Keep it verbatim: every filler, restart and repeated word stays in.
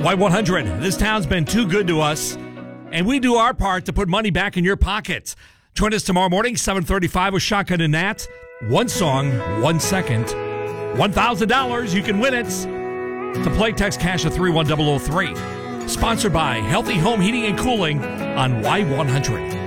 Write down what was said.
Y one hundred, this town's been too good to us, and we do our part to put money back in your pockets. Join us tomorrow morning, seven thirty-five with Shotgun and Nat. One song, one second. one thousand dollars, you can win it. To play, text cash to three one zero zero three. Sponsored by Healthy Home Heating and Cooling on Y one hundred.